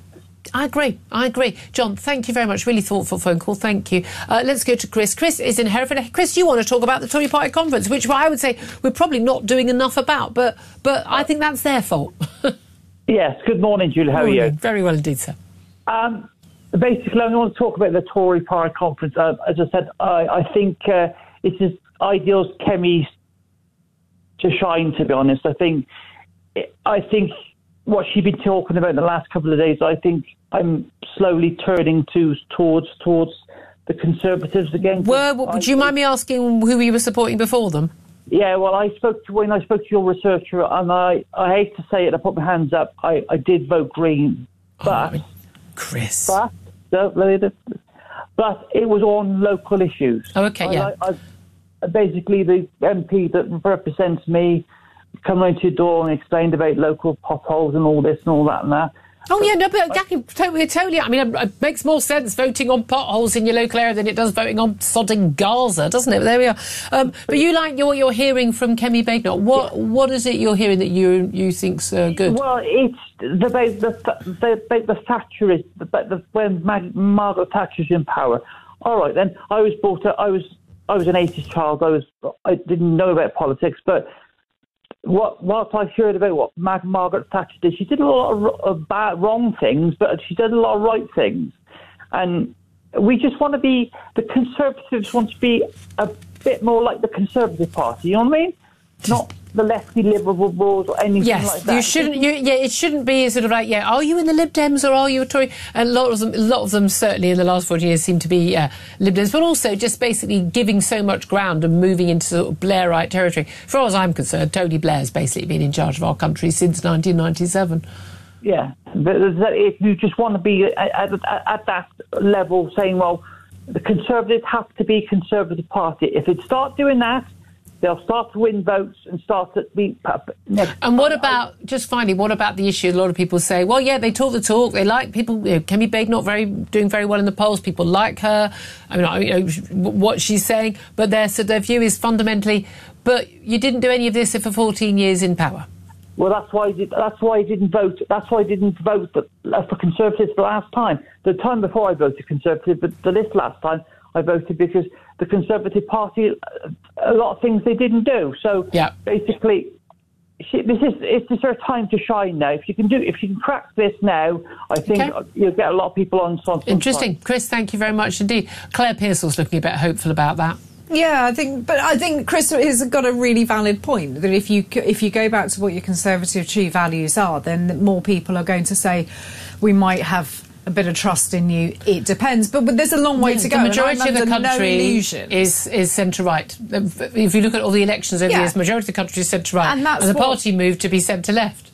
I agree. I agree. John, thank you very much. Really thoughtful phone call. Thank you. Uh, let's go to Chris. Chris is in Hereford. Chris, you want to talk about the Tory Party conference, which I would say we're probably not doing enough about, but but I think that's their fault. Yes. Good morning, Julie. How morning. are you? Very well indeed, sir. Um, basically, I want to talk about the Tory Party conference. Uh, as I said, I, I think uh, it's as ideal as Kemi to shine, to be honest. I think, I think what she's been talking about in the last couple of days, I think I'm slowly turning to towards towards the Conservatives again. Were, would you mind me asking who you were supporting before them? Yeah, well, I spoke to when I spoke to your researcher, and I, I hate to say it, I put my hands up. I, I did vote Green, but oh, Chris, but don't let it, but it was on local issues. Oh, okay, yeah. I, I, basically, the M P that represents me come round to your door and explained about local potholes and all this and all that and that. Oh, yeah, no, but Jackie, totally, totally. I mean, it makes more sense voting on potholes in your local area than it does voting on sodding Gaza, doesn't it? But there we are. Um, but you like what you're hearing from Kemi Badenoch. What yeah. What is it you're hearing that you you think's uh, good? Well, it's the the the, the, the Thatcherist, the, the, when Mag, Margaret Thatcher's in power. All right, then I was brought up. I was I was an eighties child. I was I didn't know about politics, but. What, what I heard about what Mag- Margaret Thatcher did, she did a lot of, of bad, wrong things, but she did a lot of right things. And we just want to be, the Conservatives want to be a bit more like the Conservative Party, you know what I mean? Not the lefty liberals or anything yes, like that. You shouldn't, you, yeah, it shouldn't be sort of like, yeah, are you in the Lib Dems or are you a Tory? And a lot of them, a lot of them certainly in the last forty years seem to be yeah, Lib Dems, but also just basically giving so much ground and moving into sort of Blairite territory. As far as I'm concerned, Tony Blair's basically been in charge of our country since nineteen ninety-seven. Yeah, but if you just want to be at, at, at that level saying, well, the Conservatives have to be Conservative Party. If it start doing that, they'll start to win votes and start to be... And what about, just finally, what about the issue? A lot of people say, well, yeah, they talk the talk, they like people, you know, Kemi Badenoch very, doing very well in the polls, people like her, I mean, you know, what she's saying, but their, so their view is fundamentally, but you didn't do any of this for fourteen years in power. Well, that's why I did, that's why I didn't vote. That's why I didn't vote for, for Conservatives the last time. The time before I voted Conservative, but the this last time I voted because the Conservative Party, a lot of things they didn't do. So yeah. basically, this is it's just our time to shine now. If you can do, if you can crack this now, I think okay. you'll get a lot of people on. on Interesting, side. Chris. Thank you very much indeed. Claire Pearsall's looking a bit hopeful about that. Yeah, I think, but I think Chris has got a really valid point that if you if you go back to what your Conservative true values are, then more people are going to say we might have a bit of trust in you. It depends, but, but there's a long way yeah, to go. The majority of the country no is is centre right. If you look at all the elections over yeah. the years, the majority of the country is centre right, and, that's and the what, party moved to be centre left.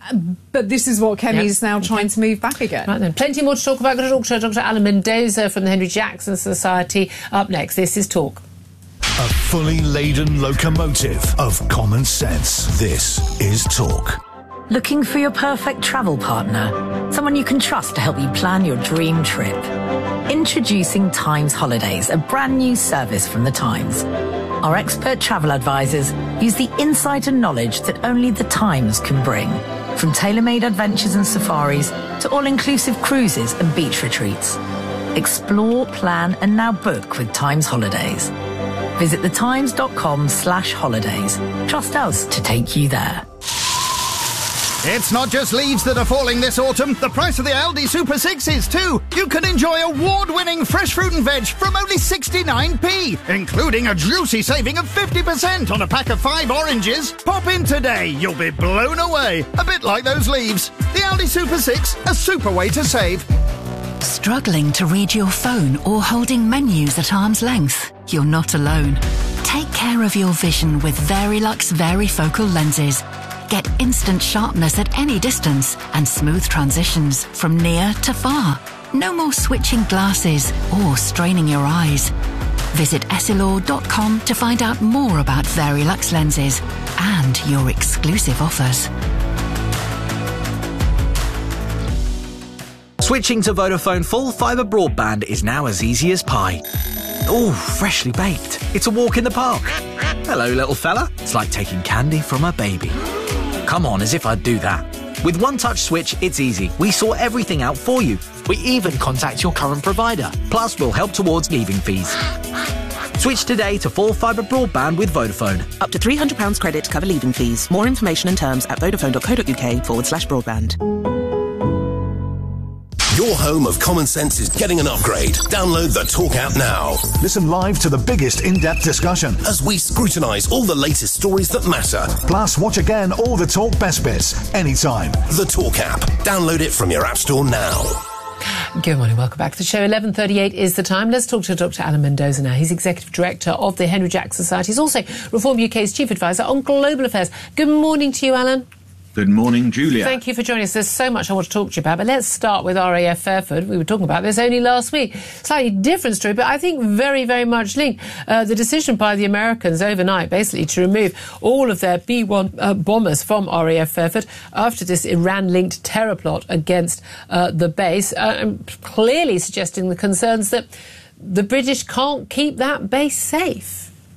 But this is what Kemi's yep. now trying okay. to move back again. Right then, plenty more to talk about. Going to talk to Doctor Alan Mendoza from the Henry Jackson Society. Up next, this is Talk. A fully laden locomotive of common sense. This is Talk. Looking for your perfect travel partner? Someone you can trust to help you plan your dream trip? Introducing Times Holidays, a brand new service from the Times. Our expert travel advisors use the insight and knowledge that only the Times can bring. From tailor-made adventures and safaris to all-inclusive cruises and beach retreats. Explore, plan and now book with Times Holidays. Visit thetimes.com slash holidays. Trust us to take you there. It's not just leaves that are falling this autumn. The price of the Aldi Super six is too. You can enjoy award-winning fresh fruit and veg from only sixty-nine p, including a juicy saving of fifty percent on a pack of five oranges. Pop in today. You'll be blown away. A bit like those leaves. The Aldi Super six, a super way to save. Struggling to read your phone or holding menus at arm's length? You're not alone. Take care of your vision with Verilux Varifocal lenses. Get instant sharpness at any distance and smooth transitions from near to far. No more switching glasses or straining your eyes. Visit Essilor dot com to find out more about Verilux lenses and your exclusive offers. Switching to Vodafone full fibre broadband is now as easy as pie. Ooh, freshly baked. It's a walk in the park. Hello, little fella. It's like taking candy from a baby. Come on, as if I'd do that. With One Touch Switch, it's easy. We sort everything out for you. We even contact your current provider. Plus, we'll help towards leaving fees. Switch today to full fibre broadband with Vodafone. Up to three hundred pounds credit to cover leaving fees. More information and terms at vodafone.co.uk forward slash broadband. Your home of common sense is getting an upgrade. Download the Talk app now. Listen live to the biggest in-depth discussion as we scrutinise all the latest stories that matter. Plus, watch again all the Talk best bits, anytime. The Talk app. Download it from your app store now. Good morning, welcome back to the show. eleven thirty-eight is the time. Let's talk to Doctor Alan Mendoza now. He's Executive Director of the Henry Jack Society. He's also Reform U K's Chief Advisor on Global Affairs. Good morning to you, Alan. Good morning, Julia. Thank you for joining us. There's so much I want to talk to you about, but let's start with R A F Fairford. We were talking about this only last week. Slightly different story, but I think very, very much linked. Uh, the decision by the Americans overnight, basically, to remove all of their B one uh, bombers from R A F Fairford after this Iran-linked terror plot against uh, the base, uh, clearly suggesting the concerns that the British can't keep that base safe.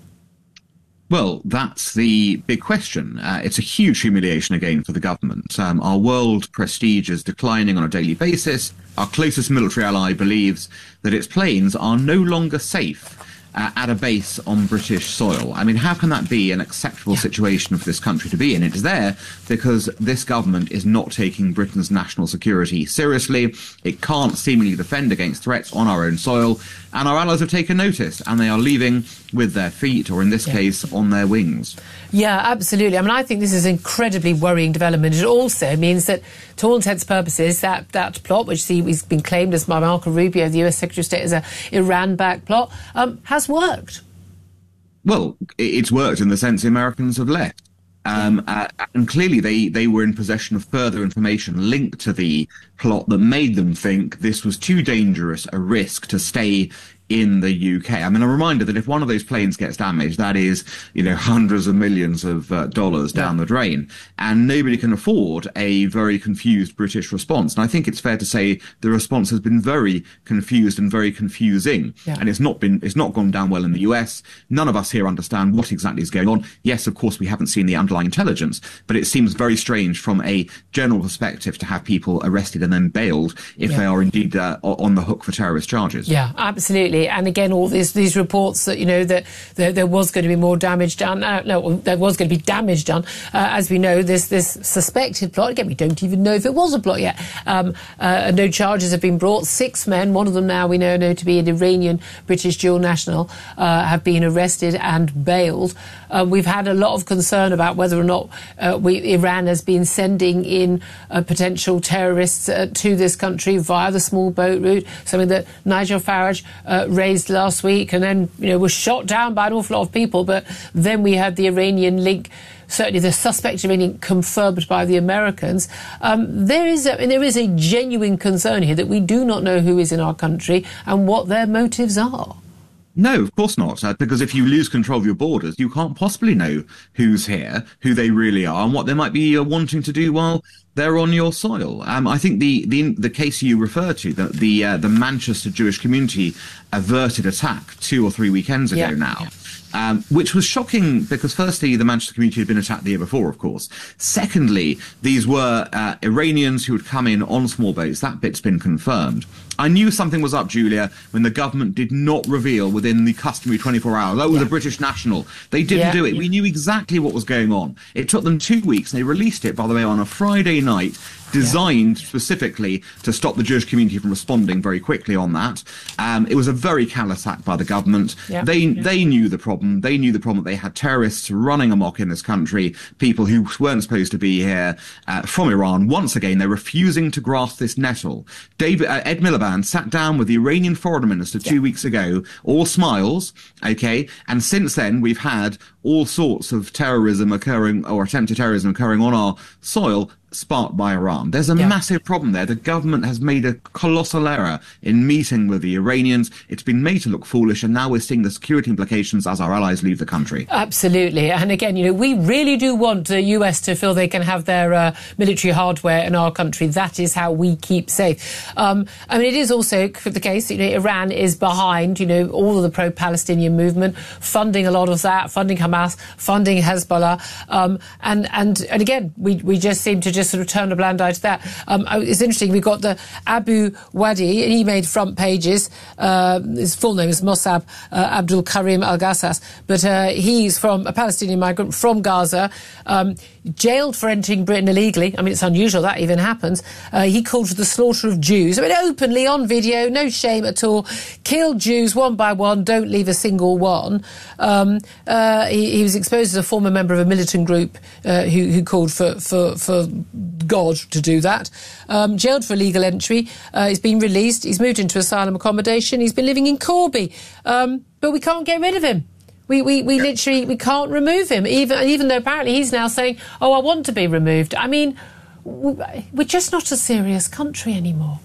Well, that's the big question. Uh, it's a huge humiliation again for the government. Um, our world prestige is declining on a daily basis. Our closest military ally believes that its planes are no longer safe uh, at a base on British soil. I mean, how can that be an acceptable yeah. situation for this country to be in? It is there because this government is not taking Britain's national security seriously. It can't seemingly defend against threats on our own soil. And our allies have taken notice, and they are leaving with their feet, or in this yeah. case, on their wings. Yeah, absolutely. I mean, I think this is an incredibly worrying development. It also means that, to all intents and purposes, that, that plot, which has been claimed as by Marco Rubio, the U S Secretary of State, as an Iran-backed plot, um, has worked. Well, it's worked in the sense the Americans have left. Um, uh, and clearly they, they were in possession of further information linked to the plot that made them think this was too dangerous a risk to stay in the U K. I mean, a reminder that if one of those planes gets damaged, that is, you know, hundreds of millions of uh, dollars down yeah. the drain, and nobody can afford a very confused British response. And I think it's fair to say the response has been very confused and very confusing, yeah. and it's not been, it's not gone down well in the U S. None of us here understand what exactly is going on. Yes, of course, we haven't seen the underlying intelligence, but it seems very strange from a general perspective to have people arrested and then bailed if yeah. they are indeed uh, on the hook for terrorist charges. Yeah, absolutely. And again, all these these reports that, you know, that there, there was going to be more damage done. Uh, no, there was going to be damage done. Uh, as we know, this this suspected plot, again, we don't even know if it was a plot yet. Um, uh, no charges have been brought. Six men, one of them now we know, know to be an Iranian British dual national, uh, have been arrested and bailed. Uh, we've had a lot of concern about whether or not uh, we, Iran has been sending in uh, potential terrorists uh, to this country via the small boat route, something that Nigel Farage uh, raised last week, and then, you know, was shot down by an awful lot of people. But then we had the Iranian link, certainly the suspect Iranian, confirmed by the Americans. Um, there is a, I mean, there is a genuine concern here that we do not know who is in our country and what their motives are. No, of course not, uh, because if you lose control of your borders, you can't possibly know who's here, who they really are, and what they might be uh, wanting to do while they're on your soil. Um, I think the, the the case you refer to, the the, uh, the Manchester Jewish community averted attack two or three weekends ago yeah. now. Yeah. Um, which was shocking because, firstly, the Manchester community had been attacked the year before, of course. Secondly, these were uh, Iranians who had come in on small boats. That bit's been confirmed. I knew something was up, Julia, when the government did not reveal within the customary twenty-four hours. That was yeah. a British national. They didn't yeah, do it. Yeah. We knew exactly what was going on. It took them two weeks, and they released it, by the way, on a Friday night, designed yeah. specifically to stop the Jewish community from responding very quickly on that. Um, it was a very callous act by the government. Yeah. They yeah. they knew the problem. They knew the problem that they had terrorists running amok in this country, people who weren't supposed to be here uh, from Iran. Once again, they're refusing to grasp this nettle. David, uh, Ed Miliband sat down with the Iranian foreign minister two yeah. weeks ago, all smiles, okay? And since then, we've had all sorts of terrorism occurring, or attempted terrorism occurring on our soil, sparked by Iran. There's a yeah. massive problem there. The government has made a colossal error in meeting with the Iranians. It's been made to look foolish, and now we're seeing the security implications as our allies leave the country. Absolutely. And again, you know, we really do want the U S to feel they can have their uh, military hardware in our country. That is how we keep safe. Um, I mean, it is also the case, you know, Iran is behind, you know, all of the pro-Palestinian movement, funding a lot of that, funding Hamas, funding Hezbollah. Um, and, and, and again, we, we just seem to just sort of turn a blind eye to that. Um, it's interesting, we've got the Abu Wadi, and he made front pages. Uh, his full name is Mossab uh, Abdul Karim Al-Ghassas, but uh, he's from a Palestinian migrant from Gaza, um, jailed for entering Britain illegally. I mean, it's unusual that even happens. Uh, he called for the slaughter of Jews. I mean, openly on video, no shame at all. Kill Jews one by one, don't leave a single one. Um, uh, he, he was exposed as a former member of a militant group uh, who, who called for, for, for God to do that. Um, jailed for illegal entry. Uh, he's been released. He's moved into asylum accommodation. He's been living in Corby. Um, but we can't get rid of him. We, we, we literally, we can't remove him, even, even though apparently he's now saying, oh, I want to be removed. I mean, we're just not a serious country anymore.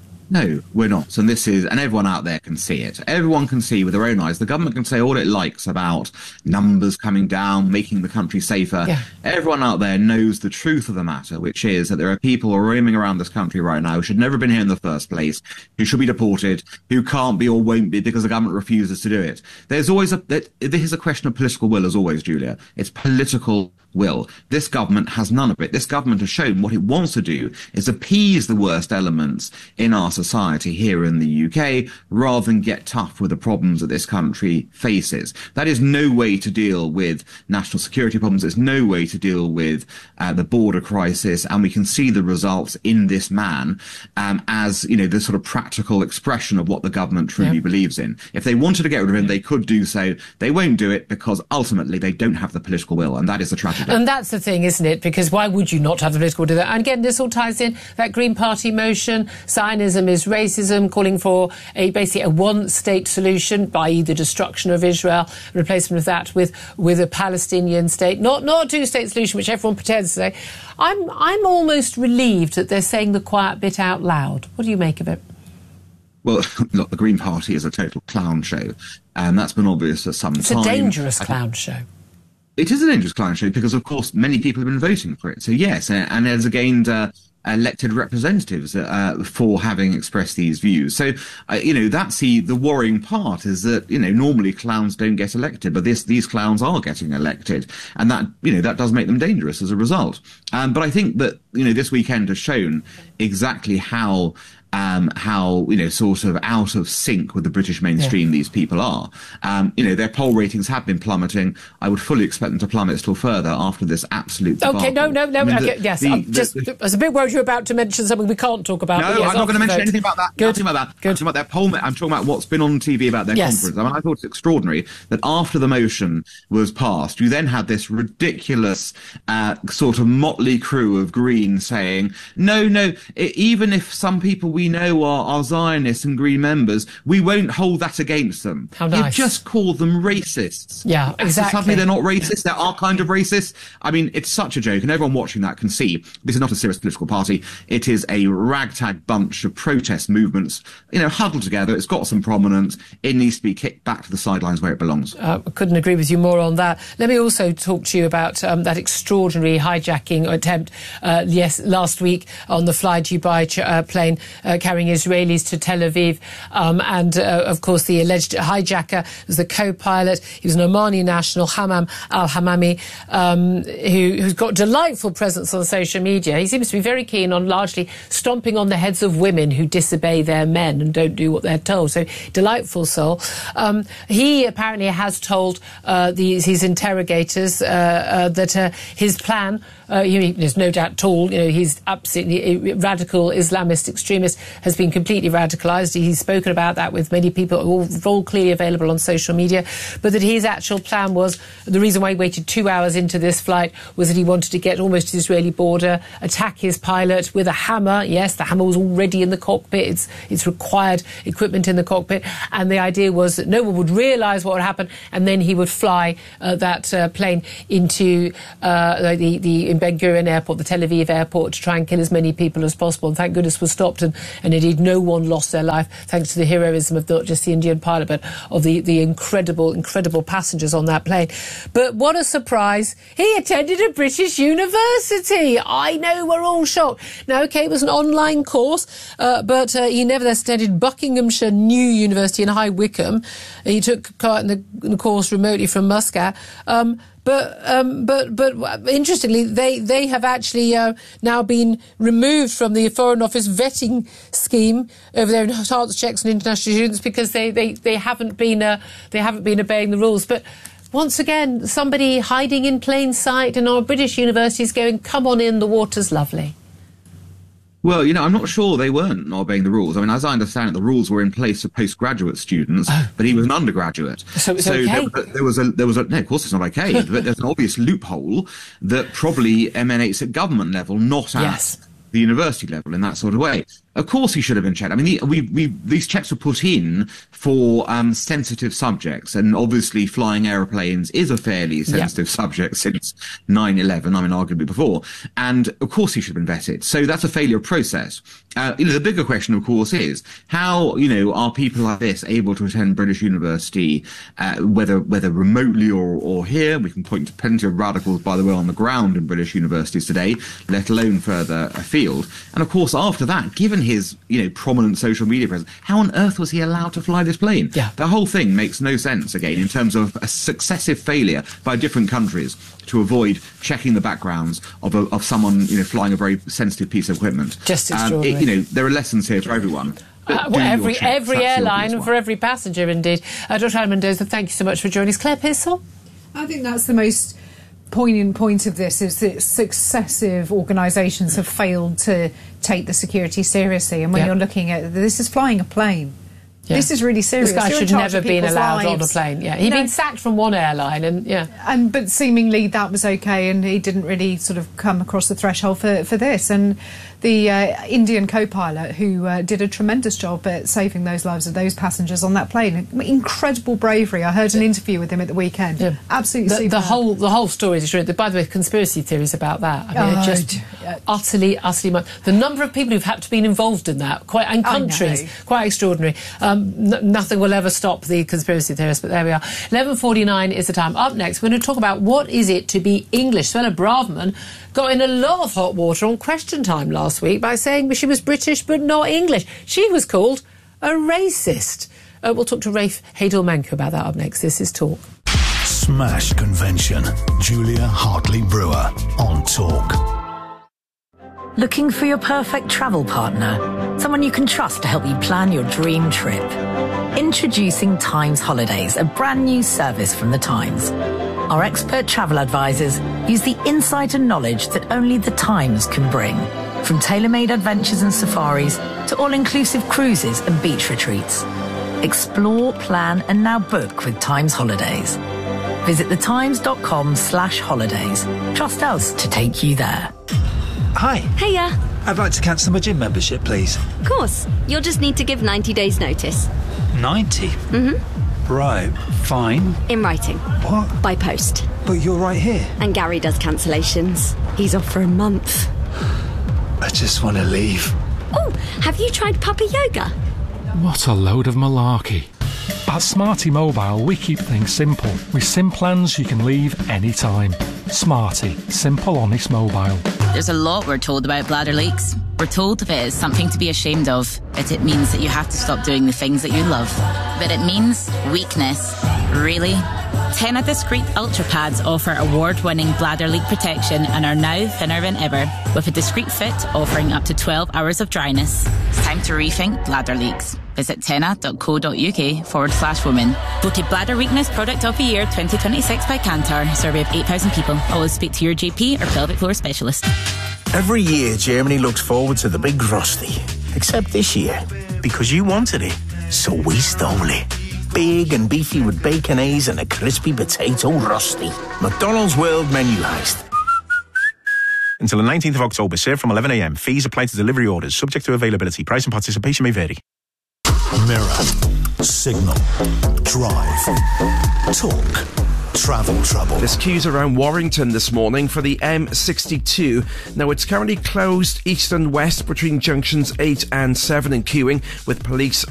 No, we're not. And this is, and everyone out there can see it. Everyone can see with their own eyes. The government can say all it likes about numbers coming down, making the country safer. Yeah. Everyone out there knows the truth of the matter, which is that there are people roaming around this country right now who should never have been here in the first place, who should be deported, who can't be or won't be because the government refuses to do it. There's always a, this is a question of political will, as always, Julia. It's political will. This government has none of it. This government has shown what it wants to do is appease the worst elements in our society here in the U K rather than get tough with the problems that this country faces. That is no way to deal with national security problems. It's no way to deal with uh, the border crisis. And we can see the results in this man um, as, you know, the sort of practical expression of what the government truly yeah. believes in. If they wanted to get rid of him, they could do so. They won't do it because ultimately they don't have the political will. And that is the tragedy. And that's the thing, isn't it? Because why would you not have the political will to do that? And again, this all ties in that Green Party motion. Zionism is racism, calling for a basically a one-state solution, that is the destruction of Israel, replacement of that with with a Palestinian state, not not a two-state solution, which everyone pretends to say. I'm I'm almost relieved that they're saying the quiet bit out loud. What do you make of it? Well, look, the Green Party is a total clown show, and that's been obvious for some it's time. It's a dangerous clown show. It is a dangerous clown show because, of course, many people have been voting for it. So, yes, and it has gained uh, elected representatives uh, for having expressed these views. So, uh, you know, that's the, the worrying part is that, you know, normally clowns don't get elected, but this these clowns are getting elected. And that, you know, that does make them dangerous as a result. Um, but I think that, you know, this weekend has shown exactly how Um, how, you know, sort of out of sync with the British mainstream yeah. these people are. Um, you know, their poll ratings have been plummeting. I would fully expect them to plummet still further after this absolute debacle. Okay, no, no, no. I mean, okay, the, yes, the, I'm the, just, the, I was a bit worried you were about to mention something we can't talk about. No, yes, I'm not going to mention anything about that. Good. Nothing about that. Good. I'm talking about their poll. I'm talking about what's been on T V about their yes. conference. I mean, I thought it's extraordinary that after the motion was passed, you then had this ridiculous uh, sort of motley crew of Greens saying, no, no, it, even if some people we know are, are Zionists and Green members, we won't hold that against them. How nice. You've just called them racists. Yeah, exactly. So suddenly they're not racist, they are kind of racist. I mean, it's such a joke, and everyone watching that can see this is not a serious political party. It is a ragtag bunch of protest movements, you know, huddled together. It's got some prominence. It needs to be kicked back to the sidelines where it belongs. Uh, I couldn't agree with you more on that. Let me also talk to you about um, that extraordinary hijacking attempt uh, yes, last week on the Fly Dubai ch- uh, plane uh, carrying Israelis to Tel Aviv. Um, and, uh, of course, the alleged hijacker was the co-pilot. He was an Omani national, Hammam al-Hammami, um, who, who's got delightful presence on social media. He seems to be very keen on largely stomping on the heads of women who disobey their men and don't do what they're told. So, delightful soul. Um, he apparently has told uh, these, his interrogators uh, uh, that uh, his plan, uh, he, there's no doubt at all, you know, he's absolutely radical Islamist extremist, has been completely radicalised. He's spoken about that with many people, all, all clearly available on social media, but that his actual plan was, the reason why he waited two hours into this flight was that he wanted to get almost to the Israeli border, attack his pilot with a hammer. Yes, the hammer was already in the cockpit. It's, it's required equipment in the cockpit. And the idea was that no one would realise what would happen, and then he would fly uh, that uh, plane into uh, the, the in Ben Gurion airport, the Tel Aviv airport, to try and kill as many people as possible. And thank goodness was stopped, and, and indeed no one lost their life, thanks to the heroism of not just the Indian pilot, but of the, the incredible, incredible passengers on that plane. But what a surprise. He attended a British university. I know, we're all shocked. Now, OK, it was an online course, uh, but uh, he nevertheless attended Buckinghamshire New University in High Wycombe. He took part in the, in the course remotely from Muscat. Um, But, um, but, but interestingly, they, they have actually uh, now been removed from the Foreign Office vetting scheme over there in enhanced checks on international students because they, they, they haven't been uh, they haven't been obeying the rules. But once again, somebody hiding in plain sight in our British universities going, "Come on in, the water's lovely." Well, you know, I'm not sure they weren't obeying the rules. I mean, as I understand it, the rules were in place for postgraduate students, oh. but he was an undergraduate. So it's so okay? there, there was a, there was a, no, of course it's not okay, but there's an obvious loophole that probably emanates at government level, not at yes. the university level in that sort of way. Of course he should have been checked. I mean, the, we, we, these checks were put in for um, sensitive subjects, and obviously flying aeroplanes is a fairly sensitive yeah. subject since nine eleven, I mean, arguably before. And, of course, he should have been vetted. So that's a failure of process. Uh, you know, the bigger question, of course, is how, you know, are people like this able to attend British university, uh, whether whether remotely or, or here? We can point to plenty of radicals, by the way, on the ground in British universities today, let alone further afield. And, of course, after that, given his, you know, prominent social media presence, how on earth was he allowed to fly this plane? Yeah. The whole thing makes no sense, again, in terms of a successive failure by different countries to avoid checking the backgrounds of a, of someone, you know, flying a very sensitive piece of equipment. Just extraordinary. Um, it, you know, there are lessons here for everyone. Uh, well, every every airline and for every passenger, indeed. Uh, Doctor Anna Mendoza, thank you so much for joining us. Claire Pearsall? I think that's the most poignant point of this, is that successive organisations have failed to take the security seriously. And when yeah. you're looking at this, is flying a plane. Yeah. This is really serious. This guy You're should never have been allowed lives. on a plane. Yeah, he'd no. been sacked from one airline, and yeah, and but seemingly that was okay, and he didn't really sort of come across the threshold for for this. And the uh, Indian co-pilot who uh, did a tremendous job at saving those lives of those passengers on that plane. Incredible bravery. I heard an interview with him at the weekend. Yeah. Absolutely, the, the whole the whole story is true. By the way, conspiracy theories about that. I mean, oh, it just uh, utterly, utterly much. The number of people who've had to been involved in that, quite and countries, quite extraordinary. Um, n- nothing will ever stop the conspiracy theorists, but there we are. eleven forty-nine is the time. Up next, we're going to talk about what is it to be English. Svella Braverman got in a lot of hot water on Question Time last week by saying she was British but not English. She was called a racist. Uh, we'll talk to Rafe Hadel-Menko about that up next. This is Talk. Smash Convention. Julia Hartley-Brewer on Talk. Looking for your perfect travel partner? Someone you can trust to help you plan your dream trip? Introducing Times Holidays, a brand new service from the Times. Our expert travel advisors use the insight and knowledge that only the Times can bring. From tailor-made adventures and safaris to all-inclusive cruises and beach retreats. Explore, plan and now book with Times Holidays. Visit thetimes.com slash holidays. Trust us to take you there. Hi. Hiya. I'd like to cancel my gym membership, please. Of course. You'll just need to give ninety days notice. ninety? Mm-hmm. Right, fine. In writing. What? By post. But you're right here. And Gary does cancellations. He's off for a month. I just want to leave. Oh, have you tried puppy yoga? What a load of malarkey. At Smarty Mobile, we keep things simple. With SIM plans you can leave anytime. Smarty. Simple, honest mobile. There's a lot we're told about bladder leaks. We're told if it is something to be ashamed of, that it means that you have to stop doing the things that you love. But it means weakness. Really? Tena Discreet Ultra Pads offer award-winning bladder leak protection and are now thinner than ever, with a discreet fit offering up to twelve hours of dryness. It's time to rethink bladder leaks. Visit tena.co.uk forward slash women. Voted Bladder Weakness Product of the Year twenty twenty-six by Kantar. Survey of eight thousand people. Always speak to your G P or pelvic floor specialist. Every year, Germany looks forward to the big Rusty. Except this year, because you wanted it, so we stole it. Big and beefy with bacon A's and a crispy potato Rusty. McDonald's World Menu Heist. Until the nineteenth of October, served from eleven a m. Fees apply to delivery orders, subject to availability. Price and participation may vary. Mirror, signal, drive, talk, travel trouble. There's queues around Warrington this morning for the M sixty-two. Now, it's currently closed east and west between junctions eight and seven in queuing, with police